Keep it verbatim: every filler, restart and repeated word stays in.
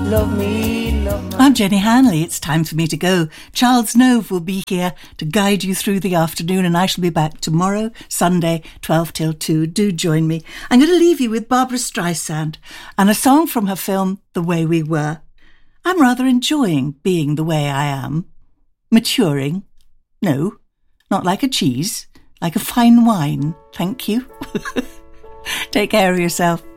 love me, love me. I'm Jenny Hanley. It's time for me to go. Charles Nove will be here to guide you through the afternoon, and I shall be back tomorrow, Sunday, twelve till two. Do join me. I'm going to leave you with Barbara Streisand and a song from her film The Way We Were. I'm rather enjoying being the way I am. Maturing. No, not like a cheese, like a fine wine. Thank you. Take care of yourself.